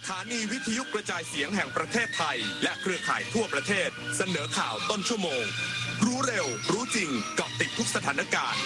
ถานีวิทยุกระจายเสียงแห่งประเทศไทยและเครือข่ายทั่วประเทศเสนอข่าวต้นชั่วโมงรู้เร็วรู้จริงเกาะติดทุกสถานการณ์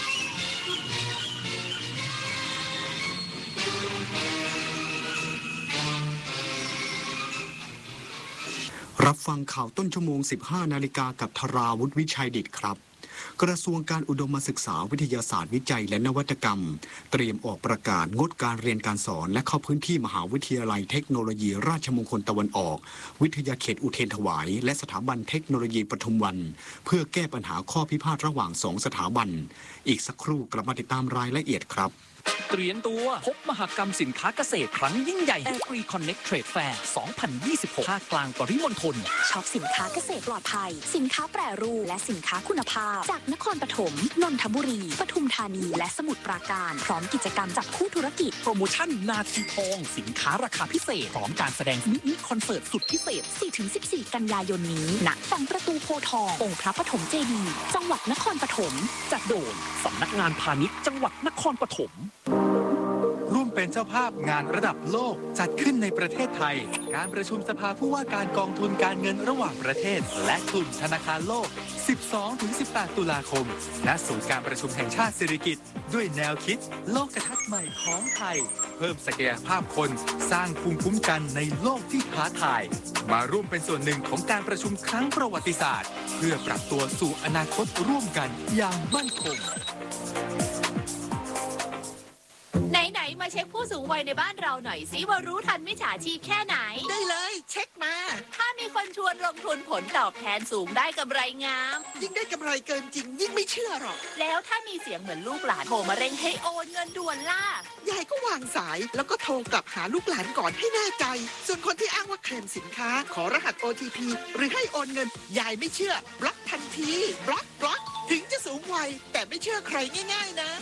รับฟังข่าวต้นชั่วโมง 15 นาฬิกากับธราวุฒิวิชัยดิษฐ์ครับกระทรวงการอุดมศึกษาวิทยาศาสตร์วิจัยและนวัตกรรมเตรียมออกประกาศงดการเรียนการสอนและเข้าพื้นที่มหาวิทยาลัยเทคโนโลยีราชมงคลตะวันออกวิทยาเขตอุเทรนถวายและสถาบันเทคโนโลยีปทุมวันเพื่อแก้ปัญหาข้อพิพาทระหว่าง2สถาบันอีกสักครู่กลับมาติดตามรายละเอียดครับเตรียมตัวพบมหกรรมสินค้าเกษตรครั้งยิ่งใหญ่ Agri Connect Trade Fair 2026 ภาคกลางปริมณฑลช็อปสินค้าเกษตรปลอดภัยสินค้าแปรรูปและสินค้าคุณภาพจากนครปฐมนนทบุรีปทุมธานีและสมุทรปราการพร้อมกิจกรรมจับคู่ธุรกิจโปรโมชั่นนาทีทองสินค้าราคาพิเศษพร้อมการแสดงมินิคอนเสิร์ตสุดพิเศษ 4-14 กันยายนนี้ณฝั่งประตูโพธิ์ทององค์พระปฐมเจดีย์จังหวัดนครปฐมจัดโดยสำนักงานพาณิชย์จังหวัดนครปฐมร่วมเป็นเจ้าภาพงานระดับโลกจัดขึ้นในประเทศไทยการประชุมสภาผู้ว่าการกองทุนการเงินระหว่างประเทศและกลุ่มธนาคารโลก 12-18 ตุลาคมณศูนย์การประชุมแห่งชาติสิริกิติ์ด้วยแนวคิดโลกทัศน์ใหม่ของไทยเพิ่มศักยภาพคนสร้างภูมิคุ้มกันในโลกที่ท้าทายมาร่วมเป็นส่วนหนึ่งของการประชุมครั้งประวัติศาสตร์เพื่อปรับตัวสู่อนาคตร่วมกันอย่างมั่นคงไหนมาเช็คผู้สูงวัยในบ้านเราหน่อยสิว่ารู้ทันมิจฉาชีพแค่ไหนได้เลยเช็คมาถ้ามีคนชวนลงทุนผลตอบแทนสูงได้กำไรงามยิ่งได้กำไรเกินจริงยิ่งไม่เชื่อหรอกแล้วถ้ามีเสียงเหมือนลูกหลานโทรมาเร่งให้โอนเงินด่วนล่ะยายก็วางสายแล้วก็โทรกลับหาลูกหลานก่อนให้แน่ใจส่วนคนที่อ้างว่าเคลมสินค้าขอรหัส OTP หรือให้โอนเงินยายไม่เชื่อบล็อกทันทีบล็อกถึงจะสูงวัยแต่ไม่เชื่อใครง่ายๆนะ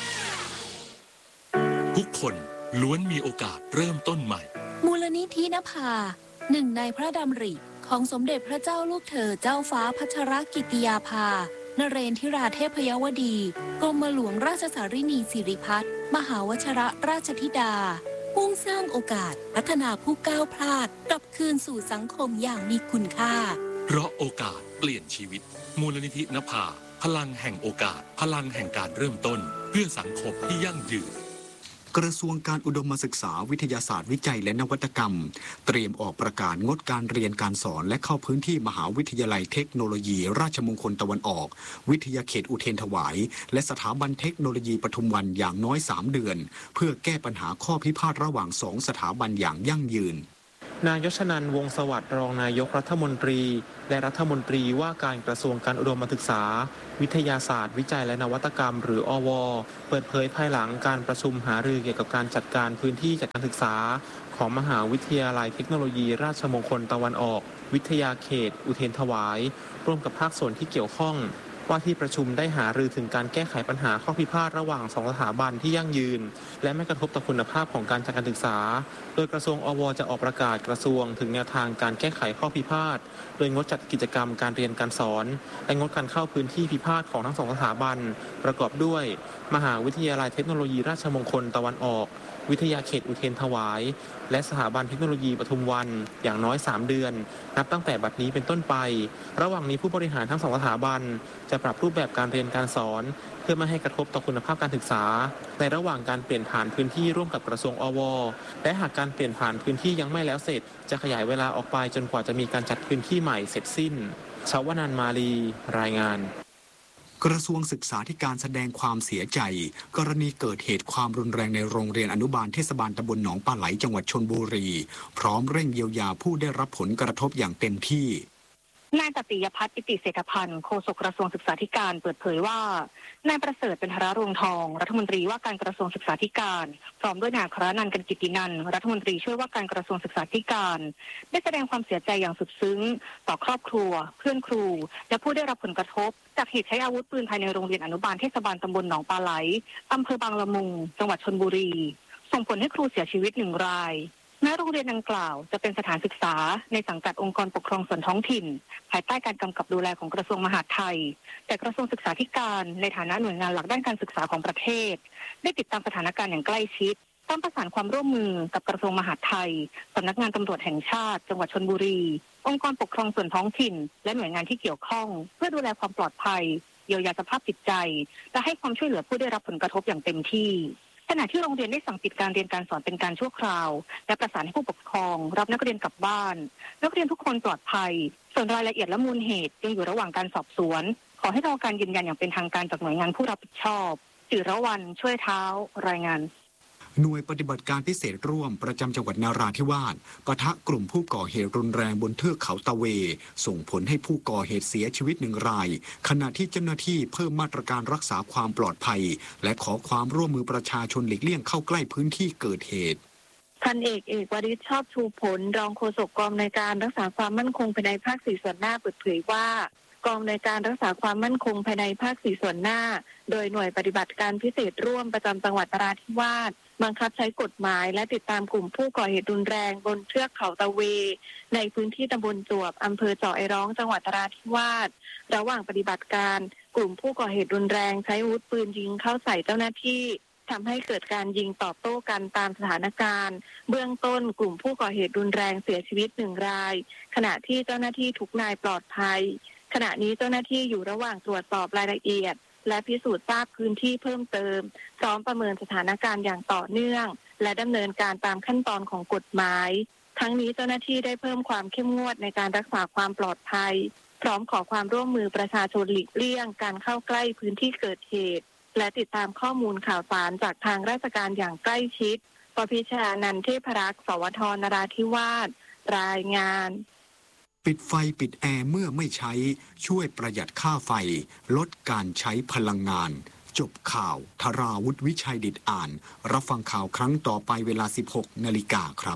ทุกคนล้วนมีโอกาสเริ่มต้นใหม่มูลนิธินภาหนึ่งในพระดำริของสมเด็จพระเจ้าลูกเธอเจ้าฟ้าพัชรกิติยาภานเรนทิราเทพยวดีกรมหลวงราชสารินีสิริพัฒน์มหาวชรราชธิดามุ่งสร้างโอกาสพัฒนาผู้ก้าวพลาดกลับคืนสู่สังคมอย่างมีคุณค่าเพราะโอกาสเปลี่ยนชีวิตมูลนิธินภาพลังแห่งโอกาสพลังแห่งการเริ่มต้นเพื่อสังคมที่ยั่งยืนกระทรวงการอุดมศึกษาวิทยาศาสตร์วิจัยและนวัตกรรมเตรียมออกประกาศงดการเรียนการสอนและเข้าพื้นที่มหาวิทยาลัยเทคโนโลยีราชมงคลตะวันออกวิทยาเขตอุเทรนถวายและสถาบันเทคโนโลยีปทุมวันอย่างน้อย3 เดือนเพื่อแก้ปัญหาข้อพิพาทระหว่าง2สถาบันอย่างยั่งยืนนายชนันท์ วงศ์สวัสดิ์รองนายกรัฐมนตรีและรัฐมนตรีว่าการกระทรวงการอุดมศึกษาวิทยาศาสตร์วิจัยและนวัตกรรมหรืออวเปิดเผยภายหลังการประชุมหารือเกี่ยวกับการจัดการพื้นที่จัดการศึกษาของมหาวิทยาลัยเทคโนโลยีราชมงคลตะวันออกวิทยาเขตอุเทรนถวายร่วมกับภาคส่วนที่เกี่ยวข้องว่าที่ประชุมได้หารือถึงการแก้ไขปัญหาข้อพิพาทระหว่าง2สถาบันที่ยั่งยืนและไม่กระทบต่อคุณภาพของการจัดการศึกษาโดยกระทรวงอวจะออกประกาศกระทรวงถึงแนวทางการแก้ไขข้อพิพาทโดยงดจัดกิจกรรมการเรียนการสอนและงดการเข้าพื้นที่พิพาทของทั้ง2สถาบันประกอบด้วยมหาวิทยาลัยเทคโนโลยีราชมงคลตะวันออกวิทยาเขตอุเทรนถวายและสถาบันเทคโนโลยีปทุมวันอย่างน้อย3 เดือนนับตั้งแต่บัดนี้เป็นต้นไประหว่างนี้ผู้บริหารทั้ง2สถาบันจะปรับรูปแบบการเรียนการสอนเพื่อไม่ให้กระทบต่อคุณภาพการศึกษาในระหว่างการเปลี่ยนผ่านพื้นที่ร่วมกับกระทรวงอวและหากการเปลี่ยนผ่านพื้นที่ยังไม่แล้วเสร็จจะขยายเวลาออกไปจนกว่าจะมีการจัดพื้นที่ใหม่เสร็จสิ้นชวนันท์ มาลีรายงานกระทรวงศึกษาธิการแสดงความเสียใจกรณีเกิดเหตุความรุนแรงในโรงเรียนอนุบาลเทศบาลตำบลหนองปลาไหลจังหวัดชลบุรีพร้อมเร่งเยียวยาผู้ได้รับผลกระทบอย่างเต็มที่นายตติยพัฒน์ปิติเศรษฐพันธ์โฆษกกระทรวงศึกษาธิการเปิดเผยว่านายประเสริฐเป็นธารรวงทองรัฐมนตรีว่าการกระทรวงศึกษาธิการพร้อมด้วยนายอัครนันท์ กันกิตตินันท์รัฐมนตรีช่วยว่าการกระทรวงศึกษาธิการได้แสดงความเสียใจอย่างสุดซึ้งต่อครอบครัวเพื่อนครูและผู้ได้รับผลกระทบจากเหตุใช้อาวุธปืนภายในโรงเรียนอนุบาลเทศบาลตำบลหนองปลาไหลอำเภอบางละมุงจังหวัดชลบุรีส่งผลให้ครูเสียชีวิต1 รายแม้โรงเรียนดังกล่าวจะเป็นสถานศึกษาในสังกัดองค์กรปกครองส่วนท้องถิ่นภายใต้การกำกับดูแลของกระทรวงมหาดไทยแต่กระทรวงศึกษาธิการในฐานะหน่วยงานหลักด้านการศึกษาของประเทศได้ติดตามสถานการณ์อย่างใกล้ชิดต้องประสานความร่วมมือกับกระทรวงมหาดไทยสำนักงานตำรวจแห่งชาติจังหวัดชลบุรีองค์กรปกครองส่วนท้องถิ่นและหน่วยงานที่เกี่ยวข้องเพื่อดูแลความปลอดภัยเยียวยาสภาพจิตใจและให้ความช่วยเหลือผู้ได้รับผลกระทบอย่างเต็มที่ขณะที่โรงเรียนได้สั่งปิดการเรียนการสอนเป็นการชั่วคราวและประสานให้ผู้ปกครองรับนักเรียนกลับบ้านนักเรียนทุกคนปลอดภัยส่วนรายละเอียดและมูลเหตุยังอยู่ระหว่างการสอบสวนขอให้รอการยืนยันอย่างเป็นทางการจากหน่วยงานผู้รับผิดชอบจิรวรรณช่วยเท้ารายงานหน่วยปฏิบัติการพิเศษร่วมประจำจังหวัดนาราธิวาสปะทะกลุ่มผู้ก่อเหตุรุนแรงบนเทือกเขาตะเวส่งผลให้ผู้ก่อเหตุเสียชีวิต1 รายขณะที่เจ้าหน้าที่เพิ่มมาตรการรักษาความปลอดภัยและขอความร่วมมือประชาชนหลีกเลี่ยงเข้าใกล้พื้นที่เกิดเหตุพันเอกวริศชอบชูผลรองโฆษกกองอำนวยการรักษาความมั่นคงภายในภาค4ส่วนหน้าเปิดเผยว่ากองอำนวยการรักษาความมั่นคงภายในภาค4ส่วนหน้าโดยหน่วยปฏิบัติการพิเศษร่วมประจำจังหวัดนราธิวาสบังคับใช้กฎหมายและติดตามกลุ่มผู้ก่อเหตุรุนแรงบนเทือกเขาตะเวในพื้นที่ตำบลจวบอำเภอเจาะไอร้องจังหวัดนราธิวาสระหว่างปฏิบัติการกลุ่มผู้ก่อเหตุรุนแรงใช้อาวุธปืนยิงเข้าใส่เจ้าหน้าที่ทำให้เกิดการยิงตอบโต้กันตามสถานการณ์เบื้องต้นกลุ่มผู้ก่อเหตุรุนแรงเสียชีวิต1 รายขณะที่เจ้าหน้าที่ทุกนายปลอดภัยขณะนี้เจ้าหน้าที่อยู่ระหว่างตรวจสอบรายละเอียดและพิสูจน์ทราบพื้นที่เพิ่มเติมพร้อมประเมินสถานการณ์อย่างต่อเนื่องและดำเนินการตามขั้นตอนของกฎหมายทั้งนี้เจ้าหน้าที่ได้เพิ่มความเข้มงวดในการรักษาความปลอดภัยพร้อมขอความร่วมมือประชาชนหลีกเลี่ยงการเข้าใกล้พื้นที่เกิดเหตุและติดตามข้อมูลข่าวสารจากทางราชการอย่างใกล้ชิดปพิชานันท์เทพรักษ์สวทนราธิวาสรายงานปิดไฟปิดแอร์เมื่อไม่ใช้ช่วยประหยัดค่าไฟลดการใช้พลังงานจบข่าวธราวุฒิวิชัยดิษฐ์อ่านรับฟังข่าวครั้งต่อไปเวลา 16 นาฬิกาครับ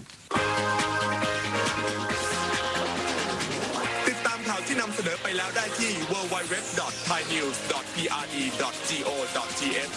ติดตามข่าวที่นำเสนอไปแล้วได้ที่ www.thainews.pre.go.th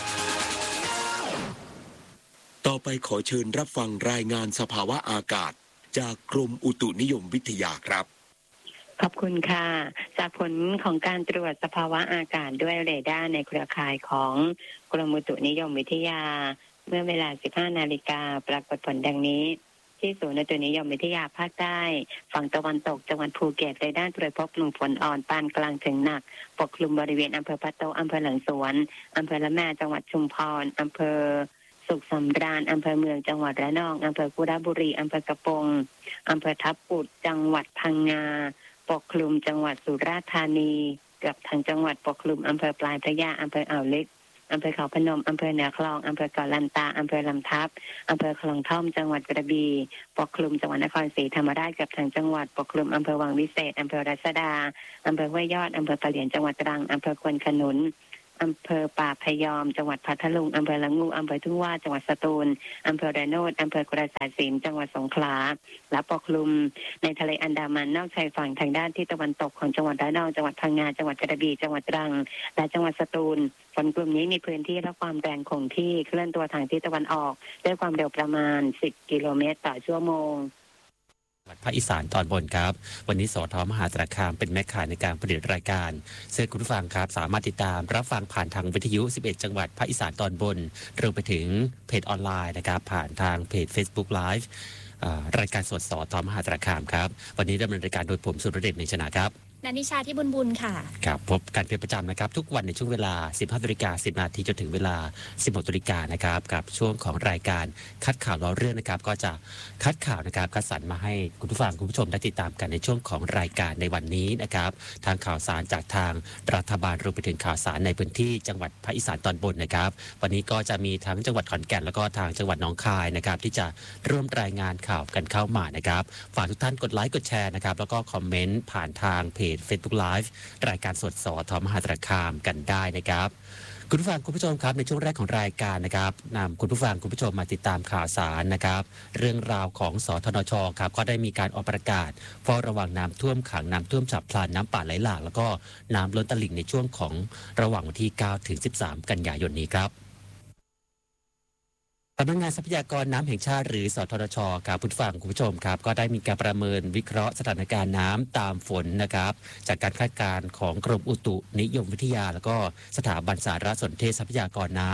ต่อไปขอเชิญรับฟังรายงานสภาวะอากาศจากกรมอุตุนิยมวิทยาครับขอบคุณค่ะจากผลของการตรวจสภาวะอากาศด้วยเรดาร์ในเครือข่ายของกรมอุตุนิยมวิทยาเมื่อเวลา 15 นาฬิกาปรากฏผลดังนี้ที่ศูนย์อุตุนิยมวิทยาภาคใต้ฝั่งตะวันตกจังหวัดภูเก็ตเรดาร์ตรวจพบกลุ่มฝนอ่อนปานกลางถึงหนักปกคลุมบริเวณอำเภอพะโตอำเภอหลังสวนอำเภอละแม่จังหวัดชุมพรอำเภอสุขสำราญอำเภอเมืองจังหวัดระนองอำเภอกุฎบุรีอำเภอกระปงอำเภอทับปุดจังหวัดพังงาปกคลุมจังหวัดสุราษฎร์ธานีกับทางจังหวัดปกคลุมอำเภอปลายพระยาอำเภออ่าวลึกอำเภอเขาพนมอำเภอเหนือคลองอำเภอเกาะลันตาอำเภอลำทับอำเภอคลองท่อมจังหวัดกระบี่ปกคลุมจังหวัดนครศรีธรรมราชกับทางจังหวัดปกคลุมอำเภอวังวิเศษอำเภอรัศดาอำเภอห้วยยอดอำเภอปะเหลียนจังหวัดตรังอำเภอควนขนุนอำเภอป่าพยอมจังหวัดพัทลุงอำเภอละงูอำเภอทุ่งว่าจังหวัดสตูลอำเภอระโนดอำเภอกระสาสินจังหวัดสงขลาและปกคลุมในทะเลอันดามันนอกชายฝั่งทางด้านที่ตะวันตกของจังหวัดระนองจังหวัดพังงาจังหวัดกระบี่จังหวัดตรังและจังหวัดสตูลฝนกลุ่มนี้มีพื้นที่และความแรงคงที่เคลื่อนตัวทางทิศตะวันออกด้วยความเร็วประมาณ10 กิโลเมตรต่อชั่วโมงภาคอีสานตอนบนครับวันนี้สทมหาสารคามเป็นแม่ข่ายในการผลิตรายการซึ่งคุณผู้ฟังครับสามารถติดตามรับฟังผ่านทางวิทยุ11จังหวัดภาคอีสานตอนบนรวมไปถึงเพจออนไลน์นะครับผ่านทางเพจ Facebook Live รายการสดสทมหาสารคามครับวันนี้ดำเนินรายการโดยผมสุรเดช เนชนาครับนันนิชาที่บุญค่ะครับพบกันเป็นประจำนะครับทุกวันในช่วงเวลา 15:10 นาทีจนถึงเวลา 16:00 นนะครับกับช่วงของรายการคัดข่าวล้อเรื่องนะครับก็จะคัดข่าวนะครับคัดสรรมาให้คุณผู้ฟังคุณผู้ชมได้ติดตามกันในช่วงของรายการในวันนี้นะครับทางข่าวสารจากทางรัฐบาลรวมไปถึงข่าวสารในพื้นที่จังหวัดภาคอีสานตอนบนนะครับวันนี้ก็จะมีทั้งจังหวัดขอนแก่นแล้วก็ทางจังหวัดหนองคายนะครับที่จะร่วมรายงานข่าวกันเข้ามานะครับฝากทุกท่านกดไลค์กดแชร์นะครับแล้วก็คอมเมนต์ผ่านทางเพจFacebook Live รายการสดสทมหาสารคามกันได้นะครับคุณผู้ฟังคุณผู้ชมครับในช่วงแรกของรายการนะครับนำคุณผู้ฟังคุณผู้ชมมาติดตามข่าวสารนะครับเรื่องราวของสทนชครับก็ได้มีการออกประกาศเฝ้าระวังน้ำท่วมขังน้ำท่วมฉับพลันน้ำป่าไหลหลากแล้วก็น้ำล้นตลิ่งในช่วงของระหว่างวันที่9 ถึง 13 กันยายนนี้ครับสำนักงานทรัพยากรน้ำแห่งชาติหรือสทนชครับผู้ฟังคุณผู้ชมครับก็ได้มีการประเมินวิเคราะห์สถานการณ์น้ำตามฝนนะครับจากการคาดการณ์ของกรมอุตุนิยมวิทยาแล้วก็สถาบันสารสนเทศทรัพยากรน้ำ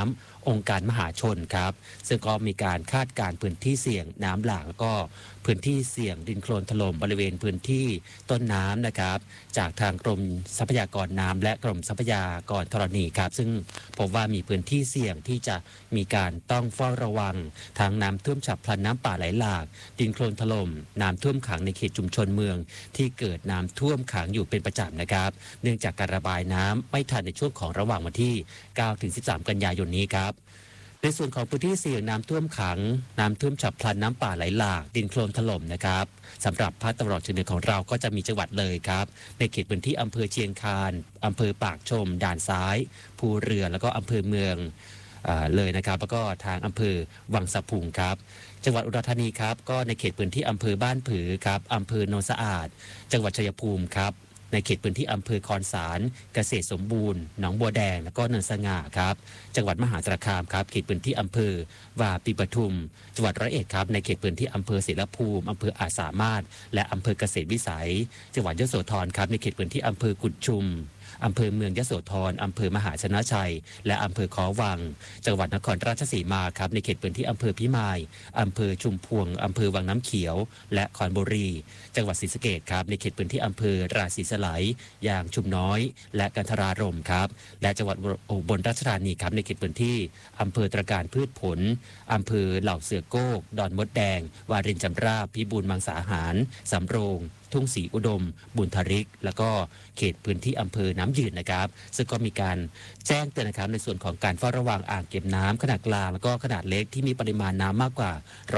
องค์การมหาชนครับซึ่งก็มีการคาดการณ์พื้นที่เสี่ยงน้ำหลากแล้วก็พื้นที่เสี่ยงดินโคลนถล่มบริเวณพื้นที่ต้นน้ำนะครับจากทางกรมทรัพยากรน้ำและกรมทรัพยากรธรณีครับซึ่งพบว่ามีพื้นที่เสี่ยงที่จะมีการต้องเฝ้าระวังทั้งน้ำท่วมฉับพลันน้ำป่าไหลหลากดินโคลนถล่มน้ำท่วมขังในเขตชุมชนเมืองที่เกิดน้ำท่วมขังอยู่เป็นประจำนะครับเนื่องจากการระบายน้ำไม่ทันในช่วงของระหว่างวันที่9 ถึง 13 กันยายนนี้ครับในส่วนของพื้นที่เสี่ยงน้ำท่วมขังน้ำท่วมฉับพลันน้ำป่าไหลหลากดินโคลนถล่มนะครับสำหรับภาคตะวันออกเฉียงเหนือของเราก็จะมีจังหวัดเลยครับในเขตพื้นที่อำเภอเชียงคานอำเภอปากชมด่านซ้ายภูเรือแล้วก็อำเภอเมืองเลยนะครับแล้วก็ทางอำเภอวังสะพุงครับจังหวัดอุดรธานีครับก็ในเขตพื้นที่อำเภอบ้านผือครับอำเภอโนนสะอาดจังหวัดชัยภูมิครับในเขตพื้นที่อำเภอคอนสารเกษตรสมบูรณ์หนองบัวแดงแล้วก็เนินสง่าครับจังหวัดมหาสารคามครับเขตพื้นที่อำเภอวาปีปทุมจังหวัดร้อยเอ็ดครับในเขตพื้นที่อำเภอเสรภูมิอำเภออาจสามารถและอำเภอเกษตรวิสัยจังหวัดยโสธรครับในเขตพื้นที่อำเภอกุดชุมอำเภอเมืองยโสธรอำเภอมหาชนะชัยและอำเภอขอวังจังหวัดนครราชสีมาครับในเขตพื้นที่อำเภอพิมายอำเภอชุมพวงอำเภอวังน้ำเขียวและคอนบุรีจังหวัดศรีสะเกษครับในเขตพื้นที่อำเภอราศีสไลยยางชุมน้อยและกันทรารมครับและจังหวัดอุบลราชธานีครับในเขตพื้นที่อำเภอตระการพืชผลอำเภอเหล่าเสือโก้ดอนมดแดงวารินจำราบพิบูลมังสาหารสำโรงทุ่งศรีอุดมบุญทริกแล้วก็เขตพื้นที่อำเภอน้ำยืนนะครับซึ่งก็มีการแจ้งเตือนนะครับในส่วนของการเฝ้าระวังอ่างเก็บน้ำขนาดกลางแล้วก็ขนาดเล็กที่มีปริมาณน้ำมากกว่า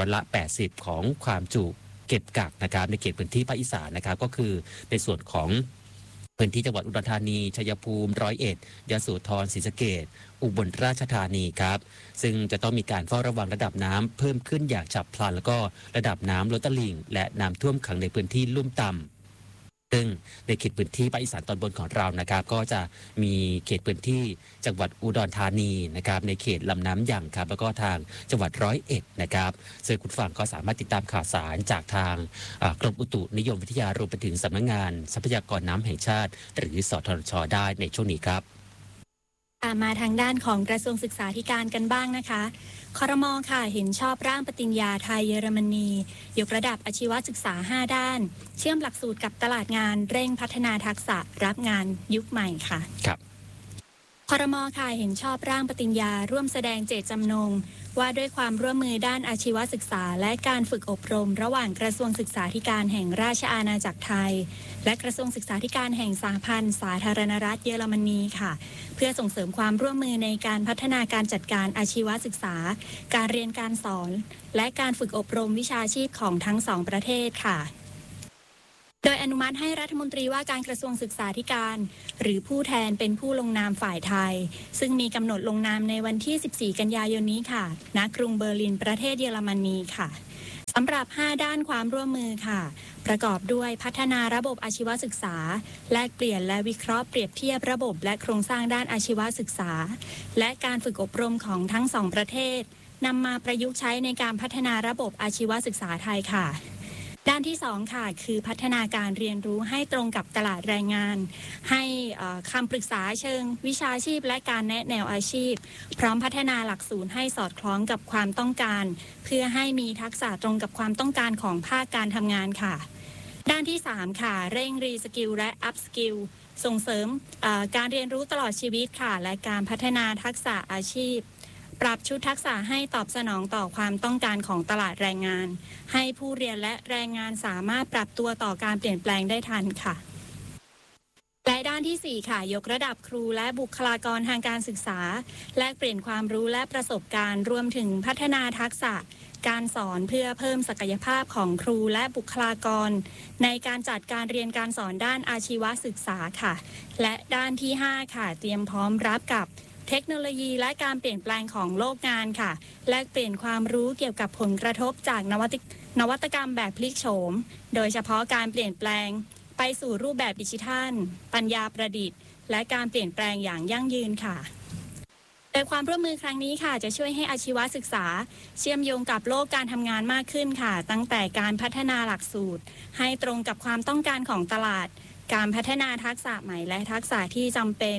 80%ของความจุเก็บกักนะครับในเขตพื้นที่ภาคอีสานนะครับก็คือในส่วนของพื้นที่จังหวัดอุดรธานีชัยภูมิร้อยเอ็ดยโสธรศรีสะเกษอุบลราชธานีครับซึ่งจะต้องมีการเฝ้าระวังระดับน้ำเพิ่มขึ้นอย่างฉับพลันแล้วก็ระดับน้ำล้นตลิ่งและน้ำท่วมขังในพื้นที่ลุ่มต่ำซึ่งในเขตพื้นที่ภาคอีสานตอนบนของเรานะครับก็จะมีเขตพื้นที่จังหวัดอุดรธานีนะครับในเขตลำน้ำยังครับแล้วก็ทางจังหวัดร้อยเอ็ดนะครับซึ่งคุณฟังก็สามารถติดตามข่าวสารจากทางกรมอุตุนิยมวิทยารวมไปถึงสำนักงานทรัพยากรน้ำแห่งชาติหรือสทช.ได้ในช่วงนี้ครับมาทางด้านของกระทรวงศึกษาธิการกันบ้างนะคะครม.ค่ะเห็นชอบร่างปฏิญญาไทยเยอรมนียกระดับอาชีวศึกษา5ด้านเชื่อมหลักสูตรกับตลาดงานเร่งพัฒนาทักษะรับงานยุคใหม่ค่ะครับครม.ค่ะเห็นชอบร่างปฏิญญาร่วมแสดงเจตจำนงว่าด้วยความร่วมมือด้านอาชีวศึกษาและการฝึกอบรมระหว่างกระทรวงศึกษาธิการแห่งราชอาณาจักรไทยและกระทรวงศึกษาธิการแห่งสหพันธ์สาธารณรัฐเยอรมนีค่ะเพื่อส่งเสริมความร่วมมือในการพัฒนาการจัดการอาชีวศึกษาการเรียนการสอนและการฝึกอบรมวิชาชีพของทั้งสองประเทศค่ะโดยอนุมัติให้รัฐมนตรีว่าการกระทรวงศึกษาธิการหรือผู้แทนเป็นผู้ลงนามฝ่ายไทยซึ่งมีกำหนดลงนามในวันที่14กันยายนนี้ค่ะณกรุงเบอร์ลินประเทศเยอรมนีค่ะสำหรับ5ด้านความร่วมมือค่ะประกอบด้วยพัฒนาระบบอาชีวศึกษาแลกเปลี่ยนและวิเคราะห์เปรียบเทียบระบบและโครงสร้างด้านอาชีวศึกษาและการฝึกอบรมของทั้งสองประเทศนำมาประยุกต์ใช้ในการพัฒนาระบบอาชีวศึกษาไทยค่ะด้านที่2ค่ะคือพัฒนาการเรียนรู้ให้ตรงกับตลาดแรงงานให้คำปรึกษาเชิงวิชาชีพและการแนะแนวอาชีพพร้อมพัฒนาหลักสูตรให้สอดคล้องกับความต้องการเพื่อให้มีทักษะตรงกับความต้องการของภาคการทำงานค่ะด้านที่3ค่ะเร่งรีสกิลและอัพสกิลส่งเสริมการเรียนรู้ตลอดชีวิตค่ะและการพัฒนาทักษะอาชีพปรับชุดทักษะให้ตอบสนองต่อความต้องการของตลาดแรงงานให้ผู้เรียนและแรงงานสามารถปรับตัวต่อการเปลี่ยนแปลงได้ทันค่ะและด้านที่4ค่ะยกระดับครูและบุคลากรทางการศึกษาแลกเปลี่ยนความรู้และประสบการณ์รวมถึงพัฒนาทักษะการสอนเพื่อเพิ่มศักยภาพของครูและบุคลากรในการจัดการเรียนการสอนด้านอาชีวศึกษาค่ะและด้านที่5ค่ะเตรียมพร้อมรับกับเทคโนโลยีและการเปลี่ยนแปลงของโลกงานค่ะแลกเปลี่ยนความรู้เกี่ยวกับผลกระทบจากนวัตกรรมแบบพลิกโฉมโดยเฉพาะการเปลี่ยนแปลงไปสู่รูปแบบดิจิทัลปัญญาประดิษฐ์และการเปลี่ยนแปลงอย่างยั่งยืนค่ะโดยความร่วมมือครั้งนี้ค่ะจะช่วยให้อาชีวศึกษาเชื่อมโยงกับโลกการทำงานมากขึ้นค่ะตั้งแต่การพัฒนาหลักสูตรให้ตรงกับความต้องการของตลาดการพัฒนาทักษะใหม่และทักษะที่จำเป็น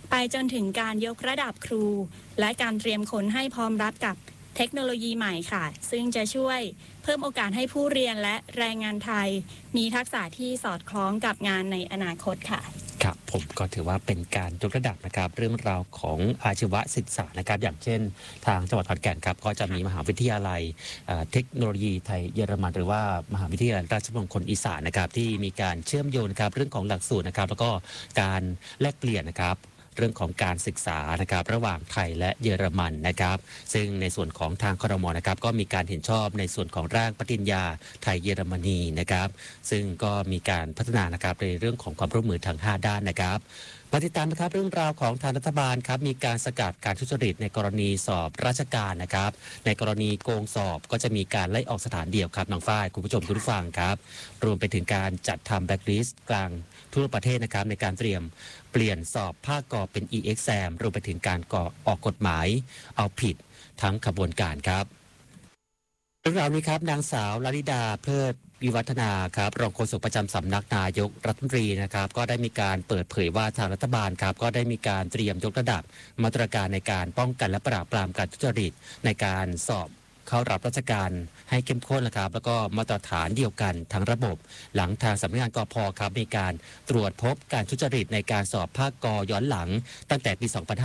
ไปจนถึงการยกระดับครู และการเตรียมคนให้พร้อมรับกับเทคโนโลยีใหม่ค่ะซึ่งจะช่วยเพิ่มโอกาสให้ผู้เรียนและแรงงานไทยมีทักษะที่สอดคล้องกับงานในอนาคตค่ะครับผมก็ถือว่าเป็นการยกระดับนะครับเรื่องราวของอาชีวศึกษานะครับอย่างเช่นทางจังหวัดขอนแก่นครับก็จะมีมหาวิทยาลัยเทคโนโลยีไทยเยอรมันหรือว่ามหาวิทยาลัยราชมงคลอีสานนะครับที่มีการเชื่อมโยงนะครับเรื่องของหลักสูตรนะครับแล้วก็การแลกเปลี่ยนนะครับเรื่องของการศึกษานะครับระหว่างไทยและเยอรมันนะครับซึ่งในส่วนของทางครม.นะครับก็มีการเห็นชอบในส่วนของร่างปฏิญญาไทยเยอรมนีนะครับซึ่งก็มีการพัฒนานะครับในเรื่องของความร่วมมือทาง5ด้านนะครับมาติดตามนะครับเรื่องราวของทางรัฐบาลครับมีการสกัดการทุจริตในกรณีสอบราชการนะครับในกรณีโกงสอบก็จะมีการไล่ออกสถานเดียวครับน้องฝ้ายคุณผู้ชมคุณผู้ฟังครับรวมไปถึงการจัดทำแบล็คลิสต์กลางทั่วประเทศนะครับในการเตรียมเปลี่ยนสอบภาคกอเป็น e-exam รวมไปถึงการออกกฎหมายเอาผิดทั้งขบวนการครับเรื่องราวนี้ครับนางสาวลลิดาเพลิดวิวัฒนาครับรองโฆษกประจำสำนักนายกรัฐมนตรีนะครับก็ได้มีการเปิดเผยว่าทางรัฐบาลครับก็ได้มีการเตรียมยกระดับมาตรการในการป้องกันและปราบปรามการทุจริตในการสอบเข้ารับราชการให้เข้มข้นนะครับแล้วก็มาตรฐานเดียวกันทั้งระบบหลังทางสำนักงานกพ.ครับมีการตรวจพบการทุจริตในการสอบภาคกย้อนหลังตั้งแต่ปี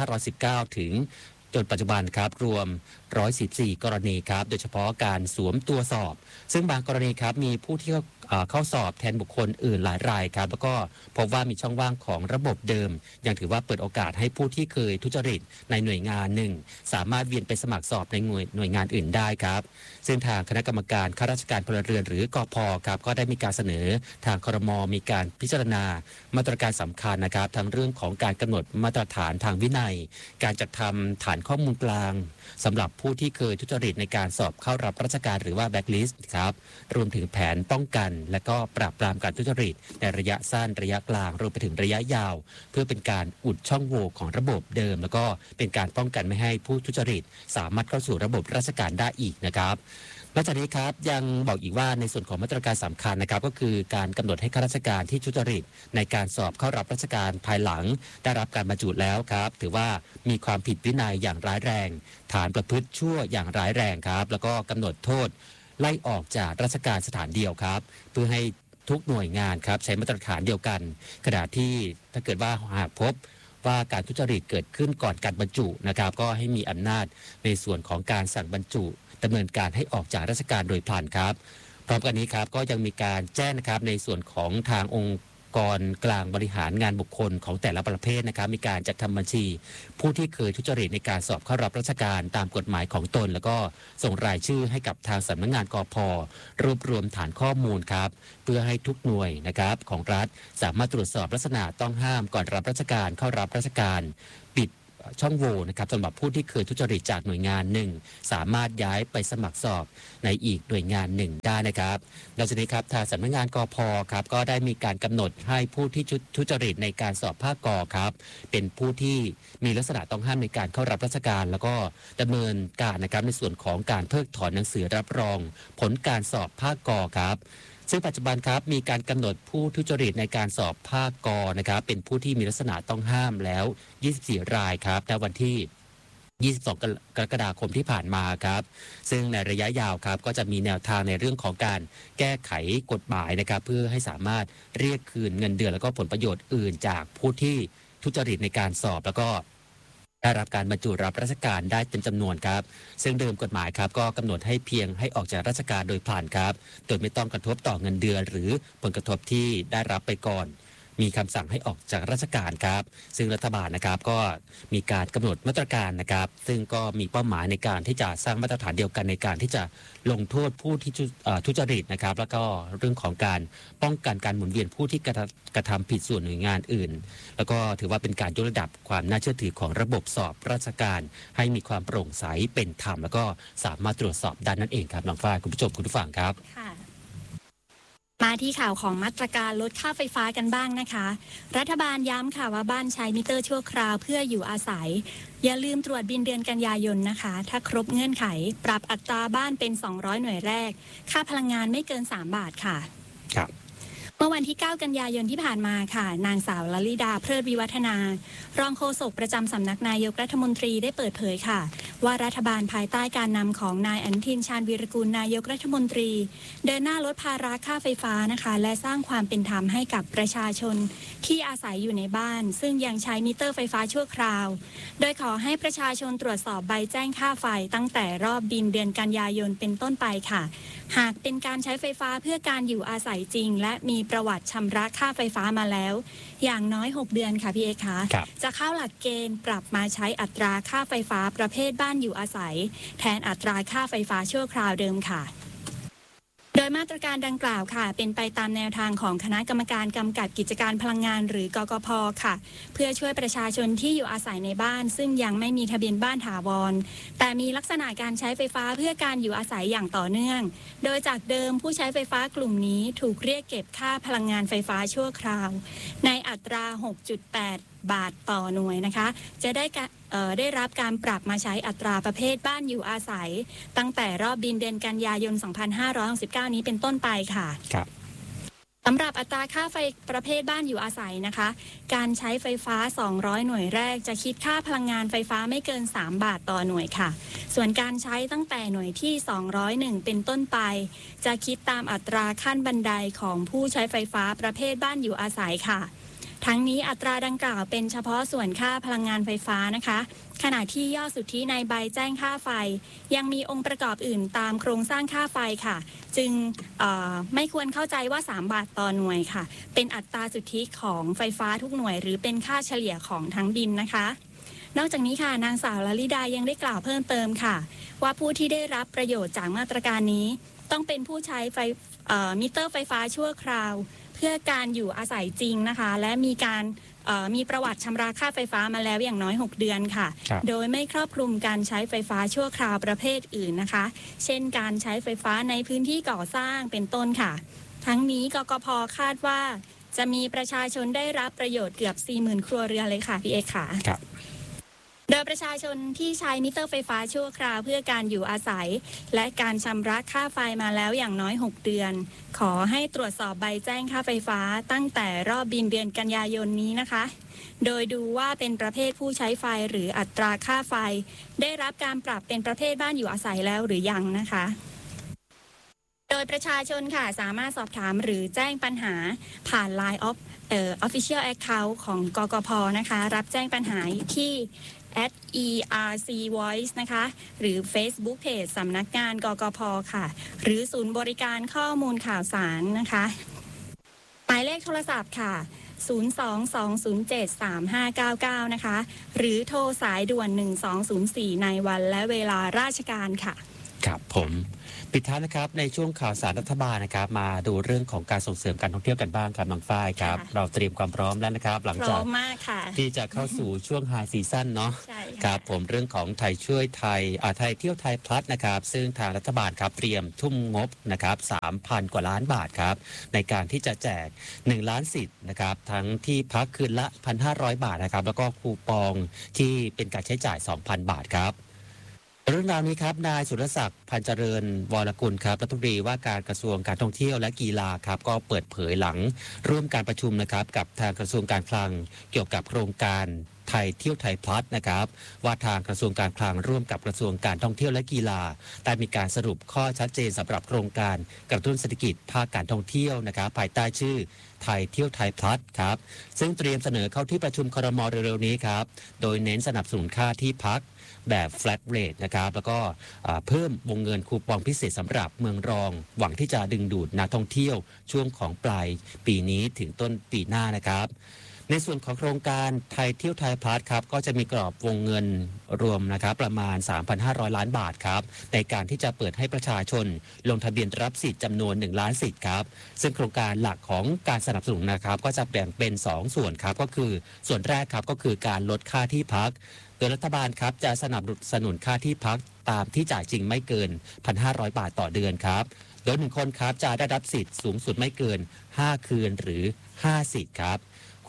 2519 ถึงจนปัจจุบันครับรวม114 กรณีครับโดยเฉพาะการสวมตัวสอบซึ่งบางกรณีครับมีผู้ที่เข้าสอบแทนบุคคลอื่นหลายรายครับแล้วก็พบว่ามีช่องว่างของระบบเดิมยังถือว่าเปิดโอกาสให้ผู้ที่เคยทุจริตในหน่วยงานหนึ่งสามารถเวียนไปสมัครสอบในหน่วยงานอื่นได้ครับซึ่งทางคณะกรรมการข้าราชการพลเรือนหรือกพ.ครับก็ได้มีการเสนอทางครม.มีการพิจารณามาตรการสำคัญนะครับทั้งเรื่องของการกำหนดมาตรฐานทางวินัยการจัดทำฐานข้อมูลกลางสำหรับผู้ที่เคยทุจริตในการสอบเข้ารับราชการหรือว่าแบล็คลิสต์ครับรวมถึงแผนป้องกันและก็ปราบปรามการทุจริตในระยะสั้นระยะกลางรวมไปถึงระยะยาวเพื่อเป็นการอุดช่องโหว่ของระบบเดิมแล้วก็เป็นการป้องกันไม่ให้ผู้ทุจริตสามารถเข้าสู่ระบบราชการได้อีกนะครับนอกจากนี้ครับยังบอกอีกว่าในส่วนของมาตรการสำคัญนะครับก็คือการกำหนดให้ข้าราชการที่ทุจริตในการสอบเข้ารับราชการภายหลังได้รับการบรรจุแล้วครับถือว่ามีความผิดวินัยอย่างร้ายแรงฐานประพฤติชั่วอย่างร้ายแรงครับแล้วก็กำหนดโทษไล่ออกจากราชการสถานเดียวครับเพื่อให้ทุกหน่วยงานครับใช้มาตรฐานเดียวกันขณะที่ถ้าเกิดว่าหากพบว่าการทุจริตเกิดขึ้นก่อนการบรรจุนะครับก็ให้มีอำนาจในส่วนของการสั่งบรรจุดำเนินการให้ออกจากราชการโดยพลันครับพร้อมกันนี้ครับก็ยังมีการแจ้งนะครับในส่วนของทางองค์กรกลางบริหารงานบุคคลของแต่ละประเภทนะครับมีการจัดทำบัญชีผู้ที่เคยทุจริตในการสอบเข้ารับราชการตามกฎหมายของตนแล้วก็ส่งรายชื่อให้กับทางสำนักงานกพ.รวบรวมฐานข้อมูลครับเพื่อให้ทุกหน่วยนะครับของรัฐสามารถตรวจสอบลักษณะต้องห้ามก่อนรับราชการเข้ารับราชการปิดช่องโหว่นะครับสำหรับผู้ที่เคยทุจริตจากหน่วยงานหนึ่งสามารถย้ายไปสมัครสอบในอีกหน่วยงานหนึ่งได้นะครับนอกจากนี้ครับทางสำนักงานกพ.ครับก็ได้มีการกำหนดให้ผู้ที่ทุจริตในการสอบภาคกครับเป็นผู้ที่มีลักษณะต้องห้ามในการเข้ารับราชการแล้วก็ดำเนินการนะครับในส่วนของการเพิกถอนหนังสือรับรองผลการสอบภาคกครับซึ่งปัจจุบันครับมีการกำหนดผู้ทุจริตในการสอบภาคกนะครับเป็นผู้ที่มีลักษณะต้องห้ามแล้ว24รายครับในวันที่ 22 กรกฎาคมที่ผ่านมาครับซึ่งในระยะยาวครับก็จะมีแนวทางในเรื่องของการแก้ไขกฎหมายนะครับเพื่อให้สามารถเรียกคืนเงินเดือนแล้วก็ผลประโยชน์อื่นจากผู้ที่ทุจริตในการสอบแล้วก็ได้รับการบรรจุรับราชการได้เต็มจำนวนครับซึ่งเดิมกฎหมายครับก็กำหนดให้เพียงให้ออกจากราชการโดยผ่านครับโดยไม่ต้องกระทบต่อเงินเดือนหรือผลกระทบที่ได้รับไปก่อนมีคำสั่งให้ออกจากราชการครับซึ่งรัฐบาลนะครับก็มีการกำหนดมาตรการนะครับซึ่งก็มีเป้าหมายในการที่จะสร้างมาตรฐานเดียวกันในการที่จะลงโทษผู้ที่ทุจริตนะครับแล้วก็เรื่องของการป้องกันการหมุนเวียนผู้ที่กระทำผิดส่วนหน่วยงานอื่นแล้วก็ถือว่าเป็นการยกระดับความน่าเชื่อถือของระบบสอบราชการให้มีความโปร่งใสเป็นธรรมแล้วก็สามารถตรวจสอบได้นั่นเองครับน้องฝ้ายคุณผู้ชมคุณผู้ฟังครับมาที่ข่าวของมาตรการลดค่าไฟฟ้ากันบ้างนะคะรัฐบาลย้ำค่ะว่าบ้านใช้มิเตอร์ชั่วคราวเพื่ออยู่อาศัยอย่าลืมตรวจบินเดือนกันยายนนะคะถ้าครบเงื่อนไขปรับอัตราบ้านเป็น200หน่วยแรกค่าพลังงานไม่เกิน3 บาทค่ะครับเมื่อวันที่ 9 กันยายนที่ผ่านมาค่ะนางสาวลลิดาเพลิดวิวัฒนารองโฆษกประจำสำนักนายกรัฐมนตรีได้เปิดเผยค่ะว่ารัฐบาลภายใต้การนำของนายอนุทินชาญวีรกูลนายกรัฐมนตรีเดินหน้าลดภาระค่าไฟฟ้านะคะและสร้างความเป็นธรรมให้กับประชาชนที่อาศัยอยู่ในบ้านซึ่งยังใช้มิเตอร์ไฟฟ้าชั่วคราวโดยขอให้ประชาชนตรวจสอบใบแจ้งค่าไฟตั้งแต่รอบบินเดือนกันยายนเป็นต้นไปค่ะหากเป็นการใช้ไฟฟ้าเพื่อการอยู่อาศัยจริงและมีประวัติชำระค่าไฟฟ้ามาแล้วอย่างน้อย6เดือนค่ะพี่เอกคะจะเข้าหลักเกณฑ์ปรับมาใช้อัตราค่าไฟฟ้าประเภทบ้านอยู่อาศัยแทนอัตราค่าไฟฟ้าชั่วคราวเดิมค่ะโดยมาตรการดังกล่าวค่ะเป็นไปตามแนวทางของคณะกรรมการกำกับกิจการพลังงานหรือกกพ.ค่ะเพื่อช่วยประชาชนที่อยู่อาศัยในบ้านซึ่งยังไม่มีทะเบียนบ้านถาวรแต่มีลักษณะการใช้ไฟฟ้าเพื่อการอยู่อาศัยอย่างต่อเนื่องโดยจากเดิมผู้ใช้ไฟฟ้ากลุ่มนี้ถูกเรียกเก็บค่าพลังงานไฟฟ้าชั่วคราวในอัตรา 6.8 บาทต่อหน่วยนะคะจะได้รับการปรับมาใช้อัตราประเภทบ้านอยู่อาศัยตั้งแต่รอบบินเดือนกันยายน 2569 นี้เป็นต้นไปค่ะครับสำหรับอัตราค่าไฟประเภทบ้านอยู่อาศัยนะคะการใช้ไฟฟ้า200หน่วยแรกจะคิดค่าพลังงานไฟฟ้าไม่เกิน3บาทต่อหน่วยค่ะส่วนการใช้ตั้งแต่หน่วยที่201เป็นต้นไปจะคิดตามอัตราขั้นบันไดของผู้ใช้ไฟฟ้าประเภทบ้านอยู่อาศัยค่ะทั้งนี้อัตราดังกล่าวเป็นเฉพาะส่วนค่าพลังงานไฟฟ้านะคะขณะที่ยอดสุทธิในใบแจ้งค่าไฟยังมีองค์ประกอบอื่นตามโครงสร้างค่าไฟค่ะจึงไม่ควรเข้าใจว่า3บาทต่อหน่วยค่ะเป็นอัตราสุทธิของไฟฟ้าทุกหน่วยหรือเป็นค่าเฉลี่ยของทั้งบินนะคะนอกจากนี้ค่ะนางสาวลลิดายังได้กล่าวเพิ่มเติมค่ะว่าผู้ที่ได้รับประโยชน์จากมาตรการนี้ต้องเป็นผู้ใช้มิเตอร์ไฟฟ้าชั่วคราวเพื่อการอยู่อาศัยจริงนะคะและมีประวัติชำระค่าไฟฟ้ามาแล้วอย่างน้อย6เดือนค่ะโดยไม่ครอบคลุมการใช้ไฟฟ้าชั่วคราวประเภทอื่นนะคะเช่นการใช้ไฟฟ้าในพื้นที่ก่อสร้างเป็นต้นค่ะทั้งนี้กกพ.คาดว่าจะมีประชาชนได้รับประโยชน์เกือบ 40,000 ครัวเรือนเลยค่ะพี่เอกค่ะโดยประชาชนที่ใช้มิเตอร์ไฟฟ้าชั่วคราวเพื่อการอยู่อาศัยและการชำระค่าไฟมาแล้วอย่างน้อย6เดือนขอให้ตรวจสอบใบแจ้งค่าไฟฟ้าตั้งแต่รอบบินเดือนกันยายนนี้นะคะโดยดูว่าเป็นประเภทผู้ใช้ไฟหรืออัตราค่าไฟได้รับการปรับเป็นประเภทบ้านอยู่อาศัยแล้วหรือยังนะคะโดยประชาชนค่ะสามารถสอบถามหรือแจ้งปัญหาผ่าน Line Official Account ของกกพ.นะคะรับแจ้งปัญหาที่@ERC-Voice นะคะหรือ Facebook Page สำนักงานกกพ.ค่ะหรือศูนย์บริการข้อมูลข่าวสารนะคะหมายเลขโทรศัพท์ค่ะ022073599นะคะหรือโทรสายด่วน1204ในวันและเวลาราชการค่ะครับผมปิดท้ายนะครับในช่วงข่าวสารรัฐบาลนะครับมาดูเรื่องของการส่งเสริมการท่องเที่ยวกันบ้างครับน้องฝ้ายครับเราเตรียมความพร้อมแล้วนะครับหลังจากที่จะเข้าสู่ช่วงไฮซีซั่นเนาะครับผมเรื่องของไทยช่วยไทยไทยเที่ยวไทยพลัสนะครับซึ่งทางรัฐบาลครับเตรียมทุ่มงบนะครับ 3,000 กว่าล้านบาทครับในการที่จะแจก1ล้านสิทธิ์นะครับทั้งที่พักคืนละ 1,500 บาทนะครับแล้วก็คูปองที่เป็นการใช้จ่าย 2,000 บาทครับเรื่องราวนี้ครับนายสุรศักดิ์พันเจริญวรกุลครับรัฐมนตรีว่าการกระทรวงการท่องเที่ยวและกีฬาครับก็เปิดเผยหลังร่วมการประชุมนะครับกับทางกระทรวงการคลังเกี่ยวกับโครงการไทยเที่ยวไทยพลัสนะครับว่าทางกระทรวงการคลังร่วมกับกระทรวงการท่องเที่ยวและกีฬาได้มีการสรุปข้อชัดเจนสำหรับโครงการกระตุ้นเศรษฐกิจภาคการท่องเที่ยวนะครับภายใต้ชื่อไทยเที่ยวไทยพลัสครับซึ่งเตรียมเสนอเข้าที่ประชุมครม.เร็วๆนี้ครับโดยเน้นสนับสนุนค่าที่พักแบบ flat rate นะครับแล้วก็เพิ่มวงเงินคูปองพิเศษสำหรับเมืองรองหวังที่จะดึงดูดนักท่องเที่ยวช่วงของปลายปีนี้ถึงต้นปีหน้านะครับในส่วนของโครงการไทยเที่ยวไทยพลัสครับก็จะมีกรอบวงเงินรวมนะครับประมาณ 3,500 ล้านบาทครับในการที่จะเปิดให้ประชาชนลงทะเบียนรับสิทธิ์จำนวน1ล้านสิทธิ์ครับซึ่งโครงการหลักของการสนับสนุนนะครับก็จะแบ่งเป็น2ส่วนครับก็คือส่วนแรกครับก็คือการลดค่าที่พักโดยรัฐบาลครับจะสนับสนุนค่าที่พักตามที่จ่ายจริงไม่เกิน 1,500 บาทต่อเดือนครับโดย1คนครับจะได้รับสิทธิ์สูงสุดไม่เกิน5คืนหรือ5สิทธิ์ครับคู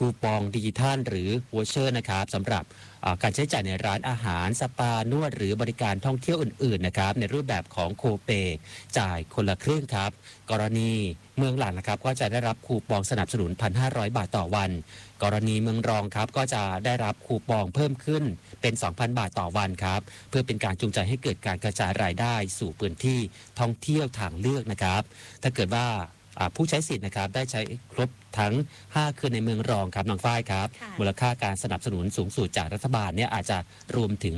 คูปองดิจิทัลหรือวอเชอร์นะครับสำหรับการใช้จ่ายในร้านอาหารสปานวดหรือบริการท่องเที่ยวอื่นๆนะครับในรูปแบบของโคเปจ่ายคนละครึ่งครับกรณีเมืองหลักนะครับก็จะได้รับคูปองสนับสนุน 1,500 บาทต่อวันกรณีเมืองรองครับก็จะได้รับคูปองเพิ่มขึ้นเป็น 2,000 บาทต่อวันครับเพื่อเป็นการจูงใจให้เกิดการกระจายรายได้สู่พื้นที่ท่องเที่ยวทางเลือกนะครับถ้าเกิดว่าผู้ใช้สิทธิ์นะครับได้ใช้ครบทั้ง5คืนในเมืองรองครับน้องฝ้ายครับมูลค่าการสนับสนุนสูงสุดจากรัฐบาลเนี่ยอาจจะรวมถึง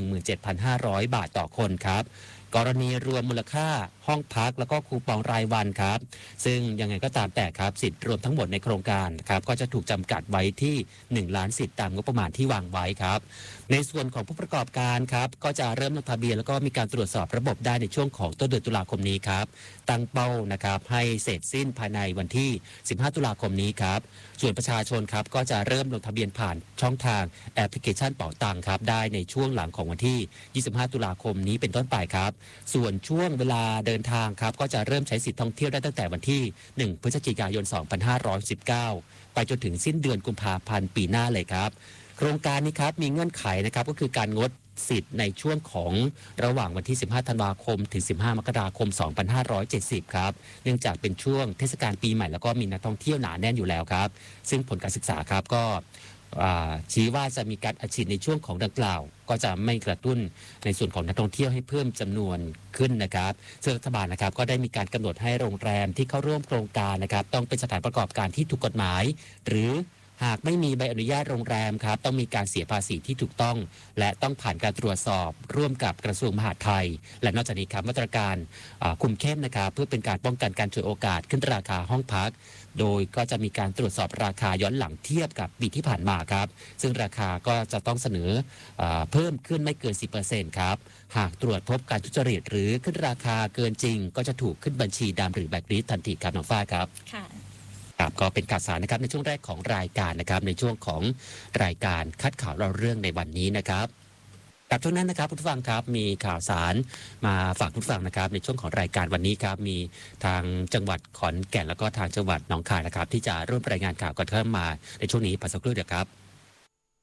17,500 บาทต่อคนครับกรณีรวมมูลค่าห้องพักแล้วก็คูปองรายวันครับซึ่งยังไงก็ตามแต่ครับสิทธิ์รวมทั้งหมดในโครงการครับก็จะถูกจำกัดไว้ที่1ล้านสิทธิ์ตามงบประมาณที่วางไว้ครับในส่วนของผู้ประกอบการครับก็จะเริ่มลงทะเบียนแล้วก็มีการตรวจสอบระบบได้ในช่วงของต้นเดือนตุลาคมนี้ครับตั้งเป้านะครับให้เสร็จสิ้นภายในวันที่15ตุลาคมนี้ครับส่วนประชาชนครับก็จะเริ่มลงทะเบียนผ่านช่องทางแอปพลิเคชันเป๋าตังครับได้ในช่วงหลังของวันที่25ตุลาคมนี้เป็นต้นไปครับส่วนช่วงเวลาเดินทางครับก็จะเริ่มใช้สิทธิท่องเที่ยวได้ตั้งแต่วันที่1พฤศจิกายน2519ไปจนถึงสิ้นเดือนกุมภาพันธ์ปีหน้าเลยครับโครงการนี้ครับมีเงื่อนไขนะครับก็คือการงดสิทธิ์ในช่วงของระหว่างวันที่15ธันวาคมถึง15มกราคม2570ครับเนื่องจากเป็นช่วงเทศกาลปีใหม่แล้วก็มีนักท่องเที่ยวหนาแน่นอยู่แล้วครับซึ่งผลการศึกษาครับก็ชี้ว่าจะมีการอัดฉีดในช่วงของดังกล่าวก็จะไม่กระตุ้นในส่วนของนักท่องเที่ยวให้เพิ่มจำนวนขึ้นนะครับซึ่งรัฐบาลนะครับก็ได้มีการกำหนดให้โรงแรมที่เข้าร่วมโครงการนะครับต้องเป็นสถานประกอบการที่ถูกกฎหมายหรือหากไม่มีใบอนุญาตโรงแรมครับต้องมีการเสียภาษีที่ถูกต้องและต้องผ่านการตรวจสอบร่วมกับกระทรวงมหาดไทยและนอกจากนี้ครับมาตรการคุมเข้มนะครับเพื่อเป็นการป้องกันการฉวยโอกาสขึ้นราคาห้องพักโดยก็จะมีการตรวจสอบราคาย้อนหลังเทียบกับปีที่ผ่านมาครับซึ่งราคาก็จะต้องเสนอเพิ่มขึ้นไม่เกิน 10% ครับหากตรวจพบการทุจริตหรือขึ้นราคาเกินจริงก็จะถูกขึ้นบัญชีดำหรือแบล็คลิสต์ทันทีครับน้องฝ้ายครับครับก็เป็นข่าวสารนะครับในช่วงแรกของรายการนะครับในช่วงของรายการคัดข่าวเราเรื่องในวันนี้นะครับกับช่วงนั้นนะครับผู้ฟังครับมีข่าวสารมาฝากผู้ฟังนะครับในช่วงของรายการวันนี้ครับมีทางจังหวัดขอนแก่นแล้วก็ทางจังหวัดหนองคายนะครับที่จะร่วมรายงานข่าวกันเข้ามาในช่วงนี้พักสักครู่เดียวครับ